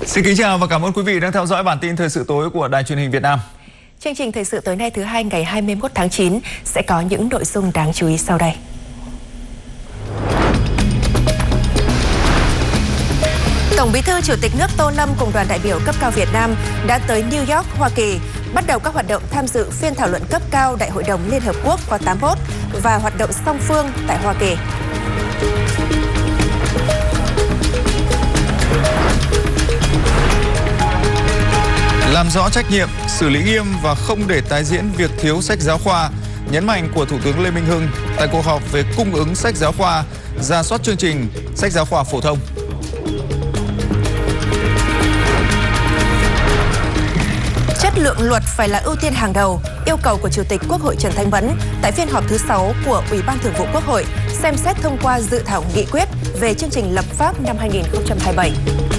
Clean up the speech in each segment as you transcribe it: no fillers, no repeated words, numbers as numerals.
Xin kính chào và cảm ơn quý vị đang theo dõi bản tin thời sự tối của Đài Truyền hình Việt Nam. Chương trình thời sự tối nay thứ Hai ngày 21 tháng 9 sẽ có những nội dung đáng chú ý sau đây. Tổng Bí thư Chủ tịch nước Tô Lâm cùng đoàn đại biểu cấp cao Việt Nam đã tới New York, Hoa Kỳ, bắt đầu các hoạt động tham dự phiên thảo luận cấp cao Đại hội đồng Liên Hợp Quốc khóa 81 và hoạt động song phương tại Hoa Kỳ. Làm rõ trách nhiệm, xử lý nghiêm và không để tái diễn việc thiếu sách giáo khoa, nhấn mạnh của Thủ tướng Lê Minh Hưng tại cuộc họp về cung ứng sách giáo khoa, rà soát chương trình sách giáo khoa phổ thông. Chất lượng luật phải là ưu tiên hàng đầu, yêu cầu của Chủ tịch Quốc hội Trần Thanh Mẫn tại phiên họp thứ 6 của Ủy ban Thường vụ Quốc hội xem xét thông qua dự thảo nghị quyết về chương trình lập pháp năm 2027.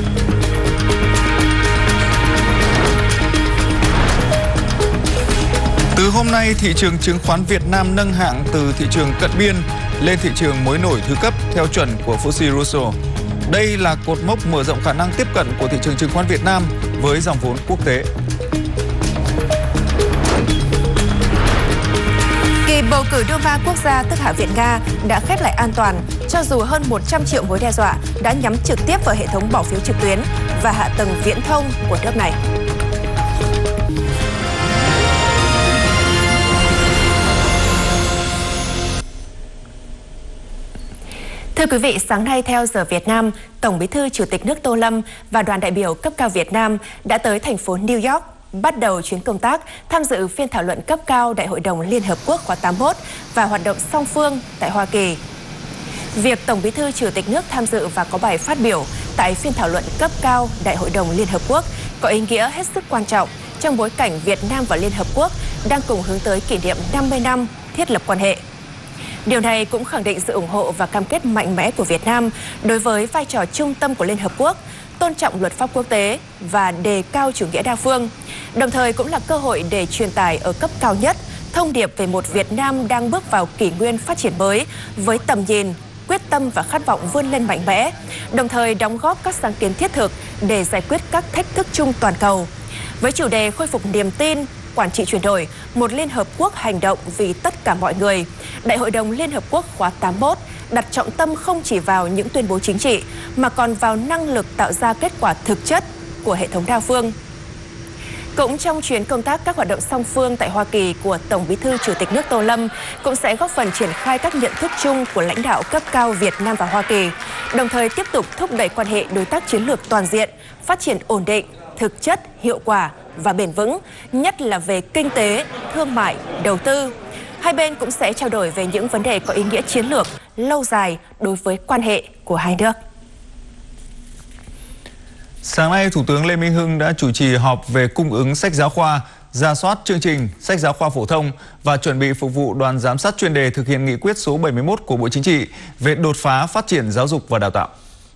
Từ hôm nay, thị trường chứng khoán Việt Nam nâng hạng từ thị trường cận biên lên thị trường mới nổi thứ cấp theo chuẩn của FTSE Russell. Đây là cột mốc mở rộng khả năng tiếp cận của thị trường chứng khoán Việt Nam với dòng vốn quốc tế. Kỳ bầu cử Duma quốc gia tức Hạ viện Nga đã khép lại an toàn, cho dù hơn 100 triệu mối đe dọa đã nhắm trực tiếp vào hệ thống bỏ phiếu trực tuyến và hạ tầng viễn thông của nước này. Thưa quý vị, sáng nay theo giờ Việt Nam, Tổng Bí thư Chủ tịch nước Tô Lâm và đoàn đại biểu cấp cao Việt Nam đã tới thành phố New York, bắt đầu chuyến công tác tham dự phiên thảo luận cấp cao Đại hội đồng Liên Hợp Quốc khóa 81 và hoạt động song phương tại Hoa Kỳ. Việc Tổng Bí thư Chủ tịch nước tham dự và có bài phát biểu tại phiên thảo luận cấp cao Đại hội đồng Liên Hợp Quốc có ý nghĩa hết sức quan trọng trong bối cảnh Việt Nam và Liên Hợp Quốc đang cùng hướng tới kỷ niệm 50 năm thiết lập quan hệ. Điều này cũng khẳng định sự ủng hộ và cam kết mạnh mẽ của Việt Nam đối với vai trò trung tâm của Liên Hợp Quốc, tôn trọng luật pháp quốc tế và đề cao chủ nghĩa đa phương. Đồng thời cũng là cơ hội để truyền tải ở cấp cao nhất thông điệp về một Việt Nam đang bước vào kỷ nguyên phát triển mới với tầm nhìn, quyết tâm và khát vọng vươn lên mạnh mẽ, đồng thời đóng góp các sáng kiến thiết thực để giải quyết các thách thức chung toàn cầu. Với chủ đề khôi phục niềm tin, quản trị chuyển đổi, một Liên Hợp Quốc hành động vì tất cả mọi người, Đại hội đồng Liên Hợp Quốc khóa 81 đặt trọng tâm không chỉ vào những tuyên bố chính trị, mà còn vào năng lực tạo ra kết quả thực chất của hệ thống đa phương. Cũng trong chuyến công tác, các hoạt động song phương tại Hoa Kỳ của Tổng Bí thư Chủ tịch nước Tô Lâm cũng sẽ góp phần triển khai các nhận thức chung của lãnh đạo cấp cao Việt Nam và Hoa Kỳ, đồng thời tiếp tục thúc đẩy quan hệ đối tác chiến lược toàn diện, phát triển ổn định, thực chất, hiệu quả và bền vững, nhất là về kinh tế, thương mại, đầu tư. Hai bên cũng sẽ trao đổi về những vấn đề có ý nghĩa chiến lược, lâu dài đối với quan hệ của hai nước. Sáng nay, Thủ tướng Lê Minh Hưng đã chủ trì họp về cung ứng sách giáo khoa, rà soát chương trình sách giáo khoa phổ thông và chuẩn bị phục vụ đoàn giám sát chuyên đề thực hiện nghị quyết số 71 của Bộ Chính trị về đột phá phát triển giáo dục và đào tạo.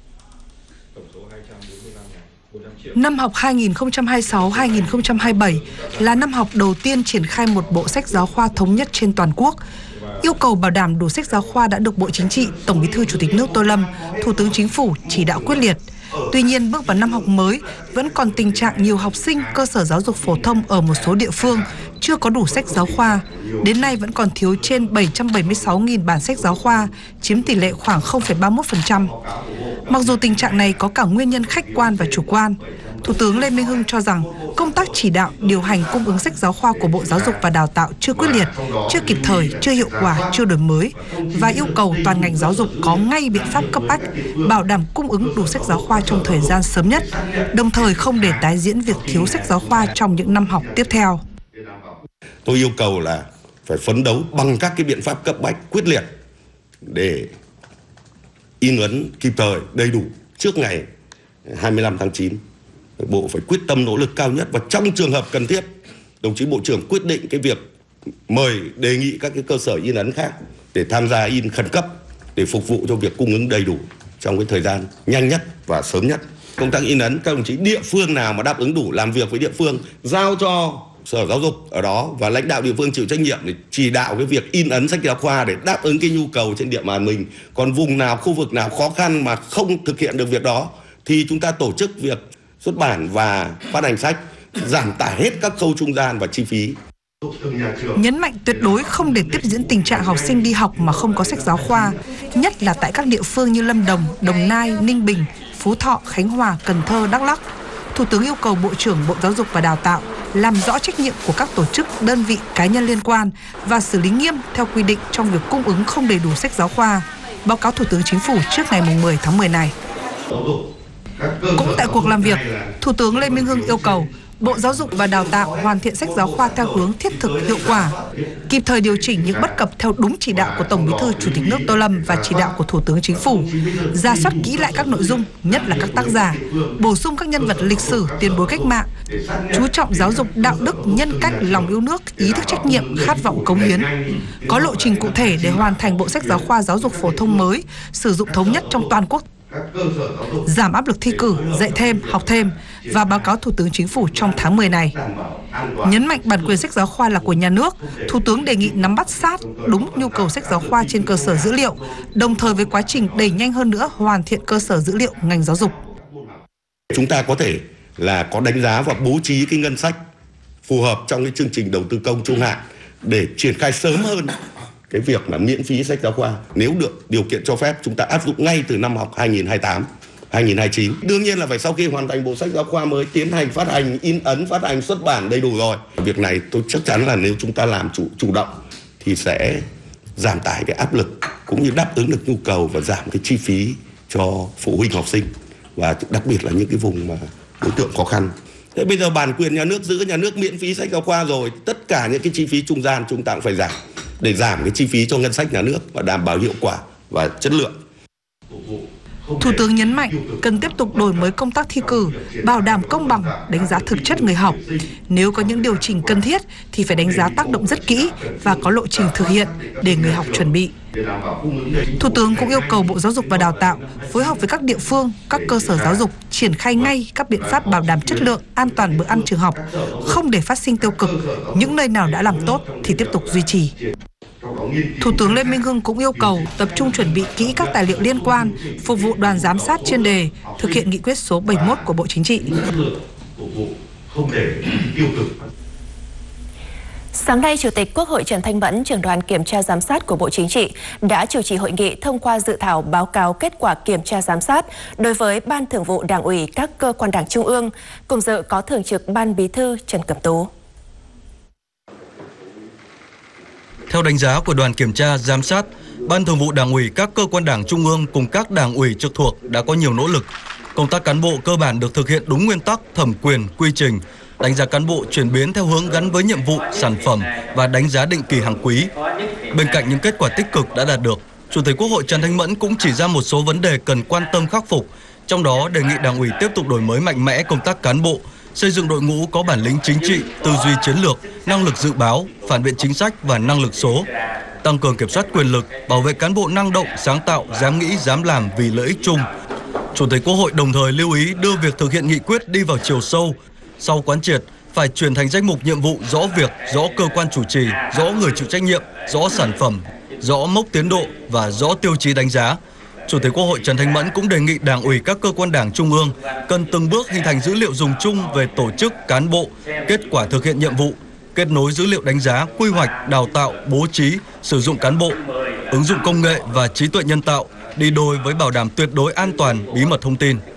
Năm học 2026-2027 là năm học đầu tiên triển khai một bộ sách giáo khoa thống nhất trên toàn quốc. Yêu cầu bảo đảm đủ sách giáo khoa đã được Bộ Chính trị, Tổng Bí thư Chủ tịch nước Tô Lâm, Thủ tướng Chính phủ chỉ đạo quyết liệt. Tuy nhiên, bước vào năm học mới, vẫn còn tình trạng nhiều học sinh cơ sở giáo dục phổ thông ở một số địa phương chưa có đủ sách giáo khoa. Đến nay vẫn còn thiếu trên 776.000 bản sách giáo khoa, chiếm tỷ lệ khoảng 0,31%. Mặc dù tình trạng này có cả nguyên nhân khách quan và chủ quan, Thủ tướng Lê Minh Hưng cho rằng công tác chỉ đạo, điều hành cung ứng sách giáo khoa của Bộ Giáo dục và Đào tạo chưa quyết liệt, chưa kịp thời, chưa hiệu quả, chưa đổi mới và yêu cầu toàn ngành giáo dục có ngay biện pháp cấp bách, bảo đảm cung ứng đủ sách giáo khoa trong thời gian sớm nhất, đồng thời không để tái diễn việc thiếu sách giáo khoa trong những năm học tiếp theo. Tôi yêu cầu là phải phấn đấu bằng các cái biện pháp cấp bách, quyết liệt để in ấn kịp thời, đầy đủ trước ngày 25 tháng 9. Bộ phải quyết tâm nỗ lực cao nhất và trong trường hợp cần thiết, đồng chí Bộ trưởng quyết định cái việc mời đề nghị các cái cơ sở in ấn khác để tham gia in khẩn cấp để phục vụ cho việc cung ứng đầy đủ trong cái thời gian nhanh nhất và sớm nhất. Công tác in ấn, các đồng chí địa phương nào mà đáp ứng đủ làm việc với địa phương, giao cho Sở Giáo dục ở đó và lãnh đạo địa phương chịu trách nhiệm để chỉ đạo cái việc in ấn sách giáo khoa để đáp ứng cái nhu cầu trên địa bàn mình. Còn vùng nào, khu vực nào khó khăn mà không thực hiện được việc đó thì chúng ta tổ chức việc xuất bản và phát hành sách, giảm tải hết các khâu trung gian và chi phí. Nhấn mạnh tuyệt đối không để tiếp diễn tình trạng học sinh đi học mà không có sách giáo khoa, nhất là tại các địa phương như Lâm Đồng, Đồng Nai, Ninh Bình, Phú Thọ, Khánh Hòa, Cần Thơ, Đắk Lắk. Thủ tướng yêu cầu Bộ trưởng Bộ Giáo dục và Đào tạo làm rõ trách nhiệm của các tổ chức, đơn vị, cá nhân liên quan và xử lý nghiêm theo quy định trong việc cung ứng không đầy đủ sách giáo khoa, báo cáo Thủ tướng Chính phủ trước ngày 10 tháng 10 này. Cũng tại cuộc làm việc, Thủ tướng Lê Minh Hưng yêu cầu Bộ Giáo dục và Đào tạo hoàn thiện sách giáo khoa theo hướng thiết thực, hiệu quả, kịp thời điều chỉnh những bất cập theo đúng chỉ đạo của Tổng Bí thư Chủ tịch nước Tô Lâm và chỉ đạo của Thủ tướng Chính phủ, rà soát kỹ lại các nội dung, nhất là các tác giả, bổ sung các nhân vật lịch sử, tiền bối cách mạng, chú trọng giáo dục đạo đức, nhân cách, lòng yêu nước, ý thức trách nhiệm, khát vọng cống hiến. Có lộ trình cụ thể để hoàn thành bộ sách giáo khoa giáo dục phổ thông mới, sử dụng thống nhất trong toàn quốc, giảm áp lực thi cử, dạy thêm, học thêm và báo cáo Thủ tướng Chính phủ trong tháng 10 này. Nhấn mạnh bản quyền sách giáo khoa là của nhà nước, Thủ tướng đề nghị nắm bắt sát đúng nhu cầu sách giáo khoa trên cơ sở dữ liệu, đồng thời với quá trình đẩy nhanh hơn nữa hoàn thiện cơ sở dữ liệu ngành giáo dục. Chúng ta có thể là có đánh giá và bố trí cái ngân sách phù hợp trong cái chương trình đầu tư công trung hạn để triển khai sớm hơn cái việc mà miễn phí sách giáo khoa. Nếu được điều kiện cho phép, chúng ta áp dụng ngay từ năm học 2028-2029. Đương nhiên là phải sau khi hoàn thành bộ sách giáo khoa mới tiến hành phát hành, in ấn, phát hành, xuất bản đầy đủ rồi. Việc này tôi chắc chắn là nếu chúng ta làm chủ động thì sẽ giảm tải cái áp lực cũng như đáp ứng được nhu cầu và giảm cái chi phí cho phụ huynh học sinh và đặc biệt là những cái vùng mà đối tượng khó khăn. Thế bây giờ bản quyền nhà nước giữ, nhà nước miễn phí sách giáo khoa rồi, tất cả những cái chi phí trung gian chúng ta cũng phải giảm để giảm cái chi phí cho ngân sách nhà nước và đảm bảo hiệu quả và chất lượng. Thủ tướng nhấn mạnh cần tiếp tục đổi mới công tác thi cử, bảo đảm công bằng, đánh giá thực chất người học. Nếu có những điều chỉnh cần thiết thì phải đánh giá tác động rất kỹ và có lộ trình thực hiện để người học chuẩn bị. Thủ tướng cũng yêu cầu Bộ Giáo dục và Đào tạo phối hợp với các địa phương, các cơ sở giáo dục triển khai ngay các biện pháp bảo đảm chất lượng, an toàn bữa ăn trường học, không để phát sinh tiêu cực. Những nơi nào đã làm tốt thì tiếp tục duy trì. Thủ tướng Lê Minh Hưng cũng yêu cầu tập trung chuẩn bị kỹ các tài liệu liên quan, phục vụ đoàn giám sát chuyên đề, thực hiện nghị quyết số 71 của Bộ Chính trị. Sáng nay, Chủ tịch Quốc hội Trần Thanh Mẫn, trưởng đoàn kiểm tra giám sát của Bộ Chính trị, đã chủ trì hội nghị thông qua dự thảo báo cáo kết quả kiểm tra giám sát đối với Ban Thường vụ Đảng ủy các cơ quan Đảng Trung ương, cùng dự có Thường trực Ban Bí thư Trần Cẩm Tú. Theo đánh giá của đoàn kiểm tra giám sát, Ban Thường vụ Đảng ủy các cơ quan Đảng Trung ương cùng các đảng ủy trực thuộc đã có nhiều nỗ lực. Công tác cán bộ cơ bản được thực hiện đúng nguyên tắc, thẩm quyền, quy trình. Đánh giá cán bộ chuyển biến theo hướng gắn với nhiệm vụ, sản phẩm và đánh giá định kỳ hàng quý. Bên cạnh những kết quả tích cực đã đạt được, Chủ tịch Quốc hội Trần Thanh Mẫn cũng chỉ ra một số vấn đề cần quan tâm khắc phục. Trong đó đề nghị Đảng ủy tiếp tục đổi mới mạnh mẽ công tác cán bộ, xây dựng đội ngũ có bản lĩnh chính trị, tư duy chiến lược, năng lực dự báo, phản biện chính sách và năng lực số. Tăng cường kiểm soát quyền lực, bảo vệ cán bộ năng động, sáng tạo, dám nghĩ, dám làm vì lợi ích chung. Chủ tịch Quốc hội đồng thời lưu ý đưa việc thực hiện nghị quyết đi vào chiều sâu. Sau quán triệt, phải chuyển thành danh mục nhiệm vụ rõ việc, rõ cơ quan chủ trì, rõ người chịu trách nhiệm, rõ sản phẩm, rõ mốc tiến độ và rõ tiêu chí đánh giá. Chủ tịch Quốc hội Trần Thanh Mẫn cũng đề nghị Đảng ủy các cơ quan Đảng Trung ương cần từng bước hình thành dữ liệu dùng chung về tổ chức, cán bộ, kết quả thực hiện nhiệm vụ, kết nối dữ liệu đánh giá, quy hoạch, đào tạo, bố trí, sử dụng cán bộ, ứng dụng công nghệ và trí tuệ nhân tạo, đi đôi với bảo đảm tuyệt đối an toàn, bí mật thông tin.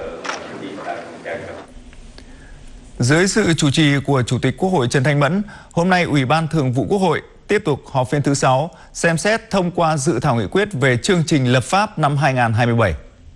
Dưới sự chủ trì của Chủ tịch Quốc hội Trần Thanh Mẫn, hôm nay Ủy ban Thường vụ Quốc hội tiếp tục họp phiên thứ 6, xem xét thông qua dự thảo nghị quyết về chương trình lập pháp năm 2027.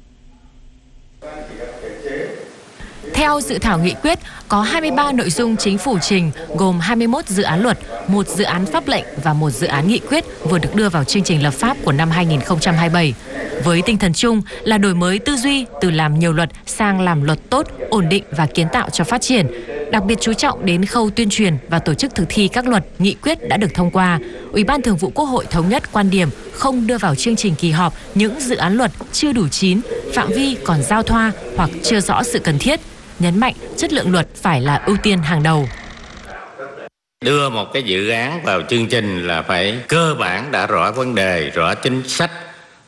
Theo dự thảo nghị quyết, có 23 nội dung chính phủ trình gồm 21 dự án luật, 1 dự án pháp lệnh và 1 dự án nghị quyết vừa được đưa vào chương trình lập pháp của năm 2027. Với tinh thần chung là đổi mới tư duy từ làm nhiều luật sang làm luật tốt, ổn định và kiến tạo cho phát triển. Đặc biệt chú trọng đến khâu tuyên truyền và tổ chức thực thi các luật, nghị quyết đã được thông qua. Ủy ban Thường vụ Quốc hội thống nhất quan điểm không đưa vào chương trình kỳ họp những dự án luật chưa đủ chín, phạm vi còn giao thoa hoặc chưa rõ sự cần thiết. Nhấn mạnh chất lượng luật phải là ưu tiên hàng đầu. Đưa một cái dự án vào chương trình là phải cơ bản đã rõ vấn đề, rõ chính sách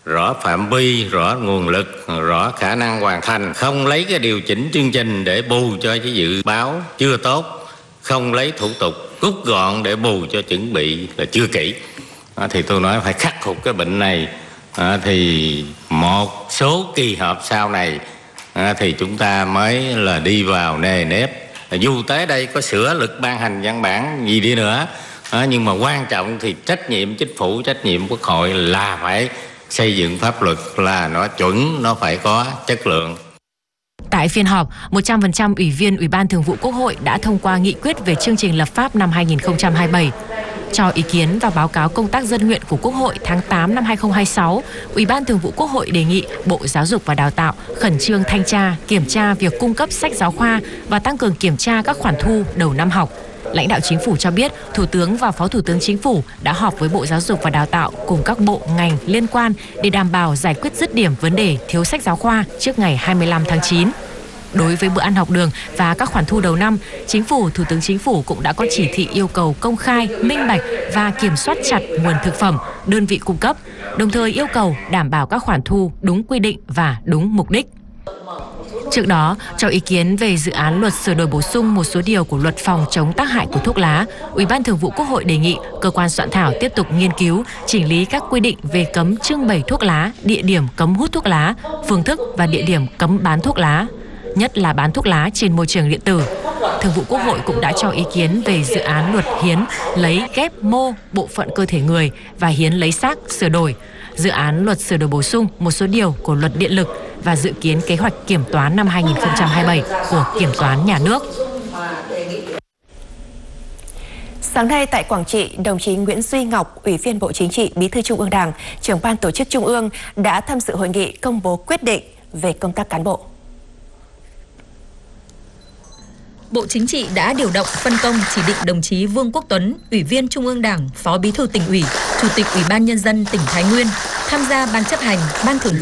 rõ phạm vi, rõ nguồn lực, rõ khả năng hoàn thành, không lấy cái điều chỉnh chương trình để bù cho cái dự báo chưa tốt, không lấy thủ tục rút gọn để bù cho chuẩn bị là chưa kỹ. Thì tôi nói phải khắc phục cái bệnh này. Thì một số kỳ họp sau này thì chúng ta mới là đi vào nề nếp. Dù tới đây có sửa luật ban hành văn bản gì đi nữa, nhưng mà quan trọng thì trách nhiệm chính phủ, trách nhiệm Quốc hội là phải xây dựng pháp luật là nó chuẩn, nó phải có chất lượng. Tại phiên họp, 100% ủy viên Ủy ban Thường vụ Quốc hội đã thông qua nghị quyết về chương trình lập pháp năm 2027. Cho ý kiến vào báo cáo công tác dân nguyện của Quốc hội tháng 8 năm 2026, Ủy ban Thường vụ Quốc hội đề nghị Bộ Giáo dục và Đào tạo khẩn trương thanh tra, kiểm tra việc cung cấp sách giáo khoa và tăng cường kiểm tra các khoản thu đầu năm học. Lãnh đạo Chính phủ cho biết, Thủ tướng và Phó Thủ tướng Chính phủ đã họp với Bộ Giáo dục và Đào tạo cùng các bộ, ngành liên quan để đảm bảo giải quyết dứt điểm vấn đề thiếu sách giáo khoa trước ngày 25 tháng 9. Đối với bữa ăn học đường và các khoản thu đầu năm, Chính phủ, Thủ tướng Chính phủ cũng đã có chỉ thị yêu cầu công khai, minh bạch và kiểm soát chặt nguồn thực phẩm, đơn vị cung cấp, đồng thời yêu cầu đảm bảo các khoản thu đúng quy định và đúng mục đích. Trước đó, cho ý kiến về dự án luật sửa đổi bổ sung một số điều của luật phòng chống tác hại của thuốc lá, Ủy ban Thường vụ Quốc hội đề nghị cơ quan soạn thảo tiếp tục nghiên cứu, chỉnh lý các quy định về cấm trưng bày thuốc lá, địa điểm cấm hút thuốc lá, phương thức và địa điểm cấm bán thuốc lá, nhất là bán thuốc lá trên môi trường điện tử. Thường vụ Quốc hội cũng đã cho ý kiến về dự án luật hiến lấy ghép mô bộ phận cơ thể người và hiến lấy xác sửa đổi, dự án luật sửa đổi bổ sung một số điều của luật điện lực và dự kiến kế hoạch kiểm toán năm 2027 của Kiểm toán Nhà nước. Sáng nay tại Quảng Trị, đồng chí Nguyễn Duy Ngọc, Ủy viên Bộ Chính trị, Bí thư Trung ương Đảng, Trưởng ban Tổ chức Trung ương đã tham dự hội nghị công bố quyết định về công tác cán bộ. Bộ Chính trị đã điều động phân công chỉ định đồng chí Vương Quốc Tuấn, Ủy viên Trung ương Đảng, Phó Bí thư Tỉnh ủy, Chủ tịch Ủy ban Nhân dân tỉnh Thái Nguyên tham gia Ban chấp hành, Ban Thường vụ